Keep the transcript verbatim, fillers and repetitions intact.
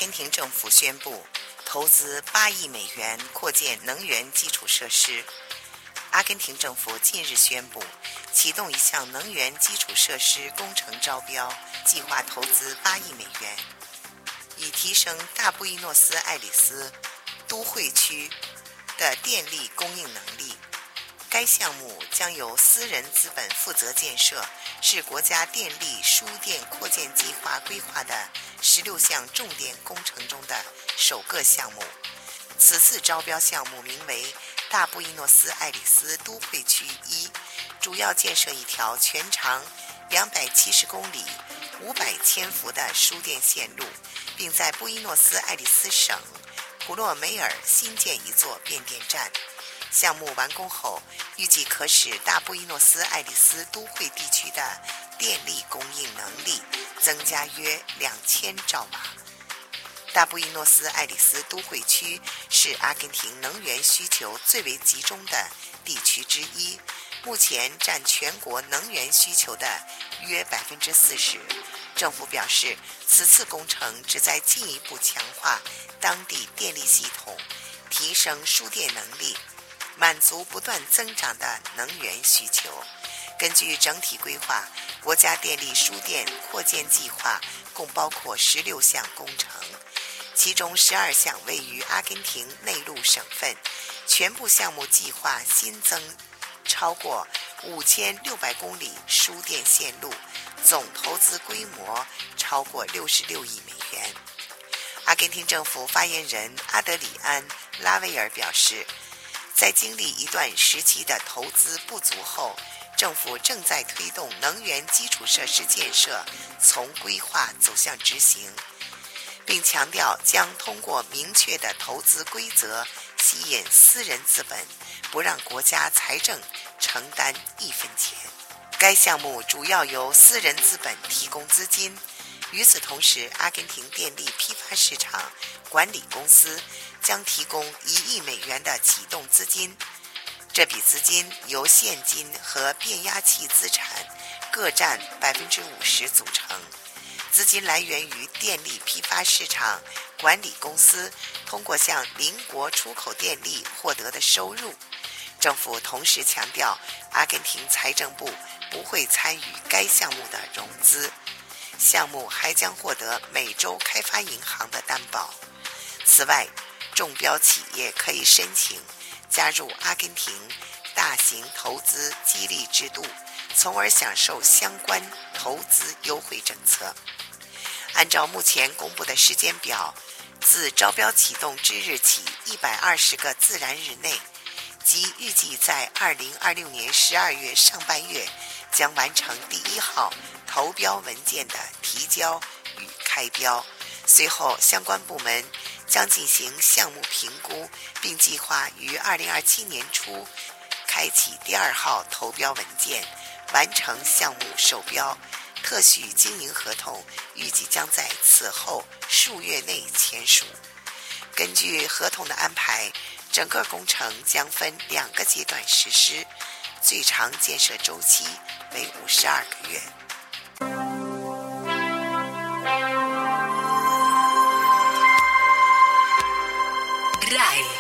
根廷政府宣布投资八亿美元扩建能源基础设施。阿根廷政府近日宣布启动一项能源基础设施工程招标，计划投资八亿美元，以提升大布宜诺斯艾利斯都会区的电力供应能力。该项目将由私人资本负责建设，是国家电力输电扩建计划规划的十六项重点工程中的首个项目。此次招标项目名为大布宜诺斯艾利斯都会区一，主要建设一条全长两百七十公里、五百千伏的输电线路，并在布宜诺斯艾利斯省普洛梅尔新建一座变电站。项目完工后，预计可使大布宜诺斯艾利斯都会地区的电力供应能力增加约两千兆瓦。大布宜诺斯艾利斯都会区是阿根廷能源需求最为集中的地区之一，目前占全国能源需求的约百分之四十。政府表示，此次工程旨在进一步强化当地电力系统，提升输电能力，满足不断增长的能源需求。根据整体规划，国家电力输电扩建计划共包括十六项工程，其中十二项位于阿根廷内陆省份，全部项目计划新增超过五千六百公里输电线路，总投资规模超过六十六亿美元。阿根廷政府发言人阿德里安·拉威尔表示，在经历一段时期的投资不足后，政府正在推动能源基础设施建设从规划走向执行，并强调将通过明确的投资规则吸引私人资本，不让国家财政承担一分钱。该项目主要由私人资本提供资金，与此同时，阿根廷电力批发市场管理公司将提供一亿美元的启动资金，这笔资金由现金和变压器资产各占百分之五十组成。资金来源于电力批发市场管理公司通过向邻国出口电力获得的收入。政府同时强调，阿根廷财政部不会参与该项目的融资，项目还将获得美洲开发银行的担保。此外，中标企业可以申请加入阿根廷大型投资激励制度，从而享受相关投资优惠政策。按照目前公布的时间表，自招标启动之日起一百二十个自然日内，即预计在二零二六年十二月上半月将完成第一号投标文件的提交与开标。随后相关部门将进行项目评估，并计划于二零二七年初开启第二号投标文件，完成项目授标。特许经营合同预计将在此后数月内签署。根据合同的安排，整个工程将分两个阶段实施，最长建设周期为五十二个月。